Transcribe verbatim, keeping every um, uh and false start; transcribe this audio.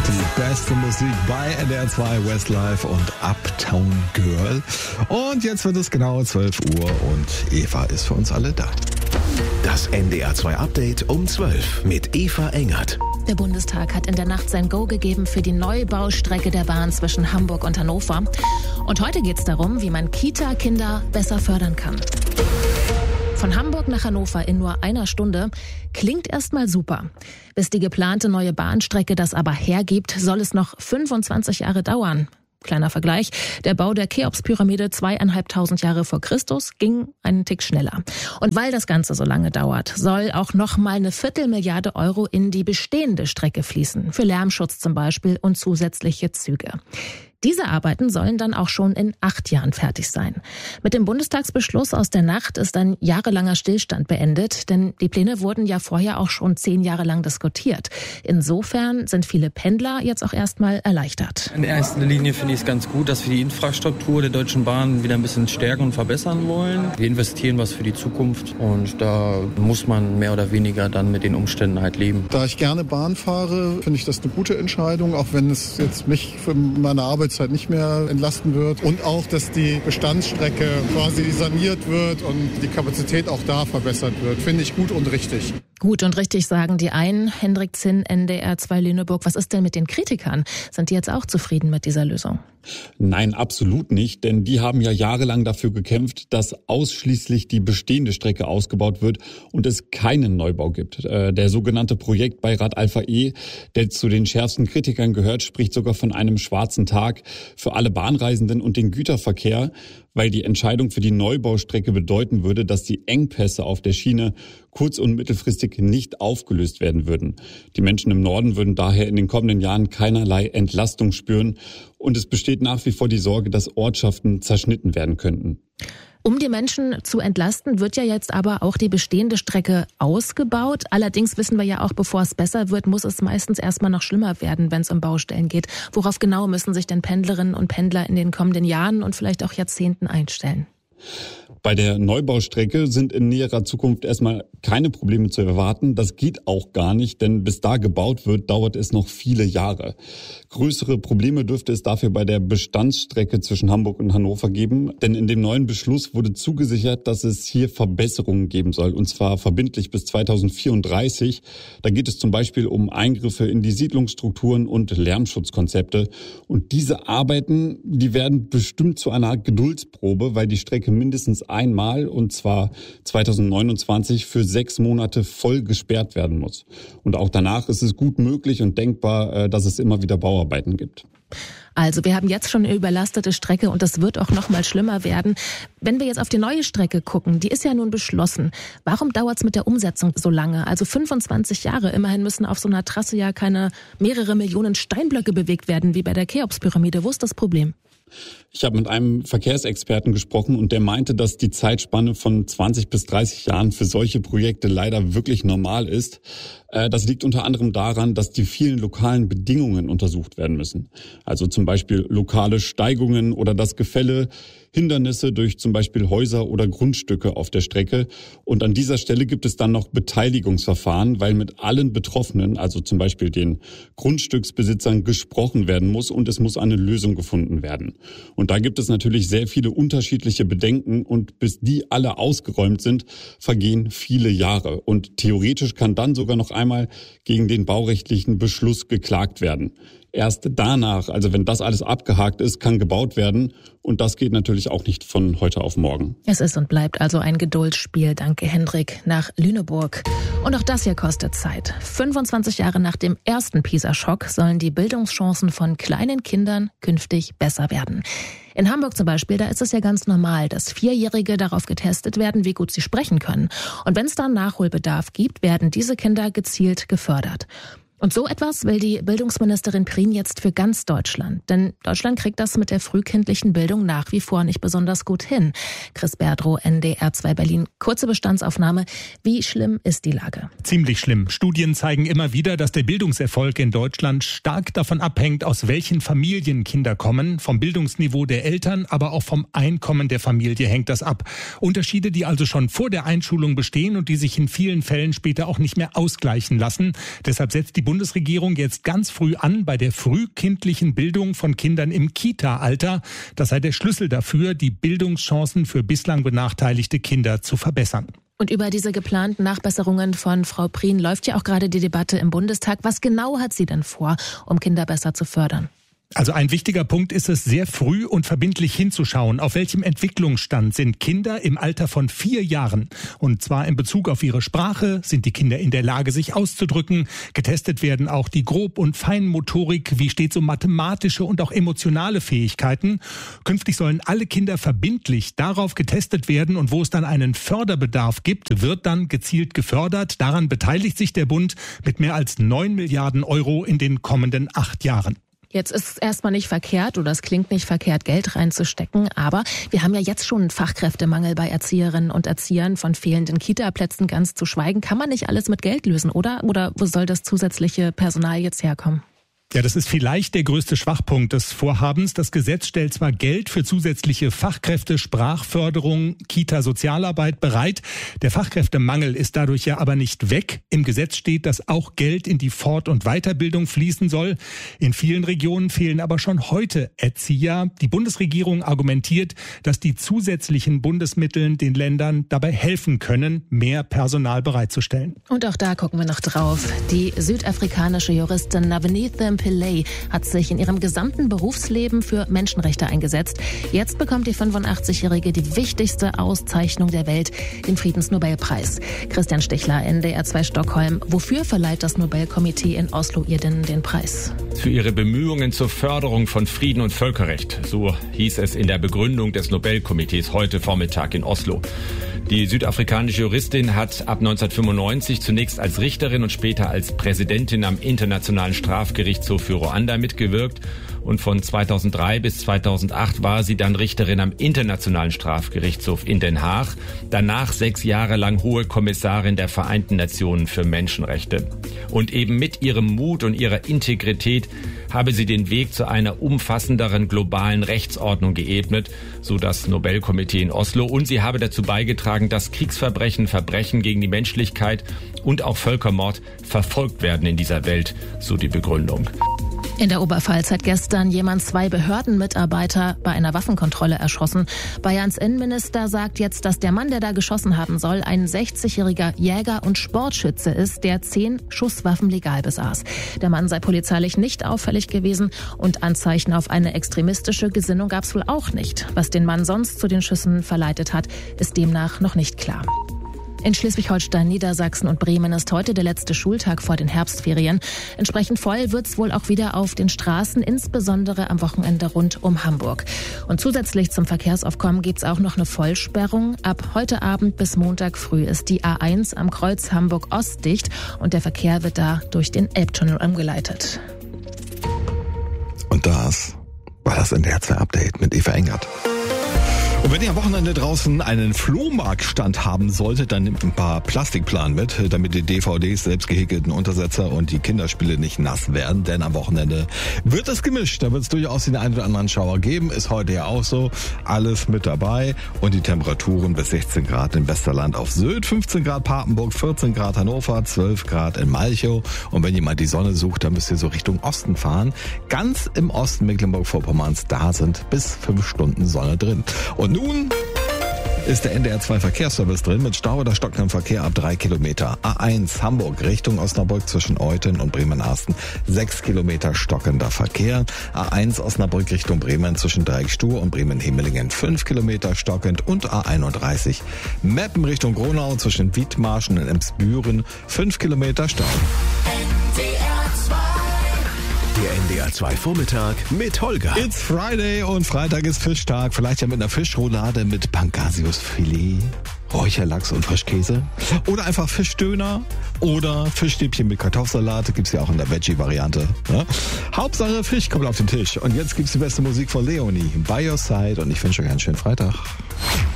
Die beste Musik bei N D R zwei, Westlife und Uptown Girl. Und jetzt wird es genau zwölf Uhr und Eva ist für uns alle da. Das N D R zwei Update um zwölf mit Eva Engert. Der Bundestag hat in der Nacht sein Go gegeben für die Neubaustrecke der Bahn zwischen Hamburg und Hannover. Und heute geht es darum, wie man Kita-Kinder besser fördern kann. Von Hamburg nach Hannover in nur einer Stunde klingt erstmal super. Bis die geplante neue Bahnstrecke das aber hergibt, soll es noch fünfundzwanzig Jahre dauern. Kleiner Vergleich, der Bau der Cheops-Pyramide zweieinhalbtausend Jahre vor Christus ging einen Tick schneller. Und weil das Ganze so lange dauert, soll auch noch mal eine Viertelmilliarde Euro in die bestehende Strecke fließen, für Lärmschutz zum Beispiel und zusätzliche Züge. Diese Arbeiten sollen dann auch schon in acht Jahren fertig sein. Mit dem Bundestagsbeschluss aus der Nacht ist ein jahrelanger Stillstand beendet, denn die Pläne wurden ja vorher auch schon zehn Jahre lang diskutiert. Insofern sind viele Pendler jetzt auch erstmal erleichtert. In erster Linie finde ich es ganz gut, dass wir die Infrastruktur der Deutschen Bahn wieder ein bisschen stärken und verbessern wollen. Wir investieren was für die Zukunft und da muss man mehr oder weniger dann mit den Umständen halt leben. Da ich gerne Bahn fahre, finde ich das eine gute Entscheidung, auch wenn es jetzt mich für meine Arbeit nicht mehr entlasten wird und auch, dass die Bestandsstrecke quasi saniert wird und die Kapazität auch da verbessert wird, finde ich gut und richtig. Gut und richtig sagen die einen. Hendrik Zinn, N D R zwei Lüneburg. Was ist denn mit den Kritikern? Sind die jetzt auch zufrieden mit dieser Lösung? Nein, absolut nicht, denn die haben ja jahrelang dafür gekämpft, dass ausschließlich die bestehende Strecke ausgebaut wird und es keinen Neubau gibt. Der sogenannte Projektbeirat Alpha E, der zu den schärfsten Kritikern gehört, spricht sogar von einem schwarzen Tag für alle Bahnreisenden und den Güterverkehr, weil die Entscheidung für die Neubaustrecke bedeuten würde, dass die Engpässe auf der Schiene kurz- und mittelfristig nicht aufgelöst werden würden. Die Menschen im Norden würden daher in den kommenden Jahren keinerlei Entlastung spüren und es besteht nach wie vor die Sorge, dass Ortschaften zerschnitten werden könnten. Um die Menschen zu entlasten, wird ja jetzt aber auch die bestehende Strecke ausgebaut. Allerdings wissen wir ja auch, bevor es besser wird, muss es meistens erstmal noch schlimmer werden, wenn es um Baustellen geht. Worauf genau müssen sich denn Pendlerinnen und Pendler in den kommenden Jahren und vielleicht auch Jahrzehnten einstellen? Bei der Neubaustrecke sind in näherer Zukunft erstmal keine Probleme zu erwarten. Das geht auch gar nicht, denn bis da gebaut wird, dauert es noch viele Jahre. Größere Probleme dürfte es dafür bei der Bestandsstrecke zwischen Hamburg und Hannover geben, denn in dem neuen Beschluss wurde zugesichert, dass es hier Verbesserungen geben soll, und zwar verbindlich bis zweitausendvierunddreißig. Da geht es zum Beispiel um Eingriffe in die Siedlungsstrukturen und Lärmschutzkonzepte. Und diese Arbeiten, die werden bestimmt zu einer Geduldsprobe, weil die Strecke mindestens einmal, und zwar zweitausendneunundzwanzig, für sechs Monate voll gesperrt werden muss. Und auch danach ist es gut möglich und denkbar, dass es immer wieder Bauarbeiten gibt. Also wir haben jetzt schon eine überlastete Strecke und das wird auch noch mal schlimmer werden. Wenn wir jetzt auf die neue Strecke gucken, die ist ja nun beschlossen. Warum dauert es mit der Umsetzung so lange? Also fünfundzwanzig Jahre. Immerhin müssen auf so einer Trasse ja keine mehrere Millionen Steinblöcke bewegt werden, wie bei der Cheops-Pyramide. Wo ist das Problem? Ich habe mit einem Verkehrsexperten gesprochen und der meinte, dass die Zeitspanne von zwanzig bis dreißig Jahren für solche Projekte leider wirklich normal ist. Das liegt unter anderem daran, dass die vielen lokalen Bedingungen untersucht werden müssen. Also zum Beispiel lokale Steigungen oder das Gefälle, Hindernisse durch zum Beispiel Häuser oder Grundstücke auf der Strecke. Und an dieser Stelle gibt es dann noch Beteiligungsverfahren, weil mit allen Betroffenen, also zum Beispiel den Grundstücksbesitzern, gesprochen werden muss und es muss eine Lösung gefunden werden. Und da gibt es natürlich sehr viele unterschiedliche Bedenken und bis die alle ausgeräumt sind, vergehen viele Jahre. Und theoretisch kann dann sogar noch einmal gegen den baurechtlichen Beschluss geklagt werden. Erst danach, also wenn das alles abgehakt ist, kann gebaut werden. Und das geht natürlich auch nicht von heute auf morgen. Es ist und bleibt also ein Geduldsspiel. Danke, Hendrik, nach Lüneburg. Und auch das hier kostet Zeit. fünfundzwanzig Jahre nach dem ersten PISA-Schock sollen die Bildungschancen von kleinen Kindern künftig besser werden. In Hamburg zum Beispiel, da ist es ja ganz normal, dass Vierjährige darauf getestet werden, wie gut sie sprechen können. Und wenn es dann Nachholbedarf gibt, werden diese Kinder gezielt gefördert. Und so etwas will die Bildungsministerin Prien jetzt für ganz Deutschland. Denn Deutschland kriegt das mit der frühkindlichen Bildung nach wie vor nicht besonders gut hin. Chris Berdrow, N D R zwei Berlin. Kurze Bestandsaufnahme. Wie schlimm ist die Lage? Ziemlich schlimm. Studien zeigen immer wieder, dass der Bildungserfolg in Deutschland stark davon abhängt, aus welchen Familien Kinder kommen. Vom Bildungsniveau der Eltern, aber auch vom Einkommen der Familie hängt das ab. Unterschiede, die also schon vor der Einschulung bestehen und die sich in vielen Fällen später auch nicht mehr ausgleichen lassen. Deshalb setzt die Bundesregierung jetzt ganz früh an bei der frühkindlichen Bildung von Kindern im Kita-Alter. Das sei der Schlüssel dafür, die Bildungschancen für bislang benachteiligte Kinder zu verbessern. Und über diese geplanten Nachbesserungen von Frau Prien läuft ja auch gerade die Debatte im Bundestag. Was genau hat sie denn vor, um Kinder besser zu fördern? Also ein wichtiger Punkt ist es, sehr früh und verbindlich hinzuschauen, auf welchem Entwicklungsstand sind Kinder im Alter von vier Jahren. Und zwar in Bezug auf ihre Sprache, sind die Kinder in der Lage, sich auszudrücken. Getestet werden auch die Grob- und Feinmotorik, wie stets um mathematische und auch emotionale Fähigkeiten. Künftig sollen alle Kinder verbindlich darauf getestet werden und wo es dann einen Förderbedarf gibt, wird dann gezielt gefördert. Daran beteiligt sich der Bund mit mehr als neun Milliarden Euro in den kommenden acht Jahren. Jetzt ist es erstmal nicht verkehrt oder es klingt nicht verkehrt, Geld reinzustecken, aber wir haben ja jetzt schon einen Fachkräftemangel bei Erzieherinnen und Erziehern, von fehlenden Kita-Plätzen ganz zu schweigen. Kann man nicht alles mit Geld lösen, oder? Oder wo soll das zusätzliche Personal jetzt herkommen? Ja, das ist vielleicht der größte Schwachpunkt des Vorhabens. Das Gesetz stellt zwar Geld für zusätzliche Fachkräfte, Sprachförderung, Kita-Sozialarbeit bereit. Der Fachkräftemangel ist dadurch ja aber nicht weg. Im Gesetz steht, dass auch Geld in die Fort- und Weiterbildung fließen soll. In vielen Regionen fehlen aber schon heute Erzieher. Die Bundesregierung argumentiert, dass die zusätzlichen Bundesmittel den Ländern dabei helfen können, mehr Personal bereitzustellen. Und auch da gucken wir noch drauf. Die südafrikanische Juristin Navneet Pillay hat sich in ihrem gesamten Berufsleben für Menschenrechte eingesetzt. Jetzt bekommt die fünfundachtzig-Jährige die wichtigste Auszeichnung der Welt, den Friedensnobelpreis. Christian Stichler, N D R zwei Stockholm. Wofür verleiht das Nobelkomitee in Oslo ihr denn den Preis? Für ihre Bemühungen zur Förderung von Frieden und Völkerrecht. So hieß es in der Begründung des Nobelkomitees heute Vormittag in Oslo. Die südafrikanische Juristin hat ab neunzehnhundertfünfundneunzig zunächst als Richterin und später als Präsidentin am Internationalen Strafgerichtshof für Ruanda mitgewirkt. Und von zweitausenddrei bis zweitausendacht war sie dann Richterin am Internationalen Strafgerichtshof in Den Haag. Danach sechs Jahre lang Hohe Kommissarin der Vereinten Nationen für Menschenrechte. Und eben mit ihrem Mut und ihrer Integrität habe sie den Weg zu einer umfassenderen globalen Rechtsordnung geebnet, so das Nobelkomitee in Oslo. Und sie habe dazu beigetragen, dass Kriegsverbrechen, Verbrechen gegen die Menschlichkeit und auch Völkermord verfolgt werden in dieser Welt, so die Begründung. In der Oberpfalz hat gestern jemand zwei Behördenmitarbeiter bei einer Waffenkontrolle erschossen. Bayerns Innenminister sagt jetzt, dass der Mann, der da geschossen haben soll, ein sechzigjähriger Jäger und Sportschütze ist, der zehn Schusswaffen legal besaß. Der Mann sei polizeilich nicht auffällig gewesen und Anzeichen auf eine extremistische Gesinnung gab es wohl auch nicht. Was den Mann sonst zu den Schüssen verleitet hat, ist demnach noch nicht klar. In Schleswig-Holstein, Niedersachsen und Bremen ist heute der letzte Schultag vor den Herbstferien. Entsprechend voll wird's wohl auch wieder auf den Straßen, insbesondere am Wochenende rund um Hamburg. Und zusätzlich zum Verkehrsaufkommen gibt's auch noch eine Vollsperrung. Ab heute Abend bis Montag früh ist die A eins am Kreuz Hamburg-Ost dicht und der Verkehr wird da durch den Elbtunnel umgeleitet. Und das war das N D R zwei Update mit Eva Engert. Und wenn ihr am Wochenende draußen einen Flohmarktstand haben solltet, dann nehmt ein paar Plastikplanen mit, damit die D V Ds, selbst gehäkelten Untersetzer und die Kinderspiele nicht nass werden. Denn am Wochenende wird es gemischt. Da wird es durchaus den einen oder anderen Schauer geben. Ist heute ja auch so. Alles mit dabei. Und die Temperaturen bis sechzehn Grad im Westerland auf Sylt, fünfzehn Grad Papenburg, vierzehn Grad Hannover, zwölf Grad in Malchow. Und wenn ihr mal die Sonne sucht, dann müsst ihr so Richtung Osten fahren. Ganz im Osten Mecklenburg-Vorpommerns, da sind bis fünf Stunden Sonne drin. Und nun ist der N D R zwei Verkehrsservice drin mit Stau oder stockendem Verkehr ab drei Kilometer. A eins Hamburg Richtung Osnabrück zwischen Euthen und Bremerhaven sechs Kilometer stockender Verkehr. A eins Osnabrück Richtung Bremen zwischen Dreieckstuhr und Bremen-Hemelingen fünf Kilometer stockend und A einunddreißig Meppen Richtung Gronau zwischen Wiedmarschen und Emsbüren fünf Kilometer Stau. Der N D R zwei Vormittag mit Holger. It's Friday und Freitag ist Fischtag. Vielleicht ja mit einer Fischroulade mit Pangasiusfilet, Räucherlachs und Frischkäse. Oder einfach Fischdöner oder Fischstäbchen mit Kartoffelsalat. Gibt's ja auch in der Veggie-Variante. Ne? Hauptsache Fisch kommt auf den Tisch. Und jetzt gibt's die beste Musik von Leonie, By Your Side. Und ich wünsche euch einen schönen Freitag.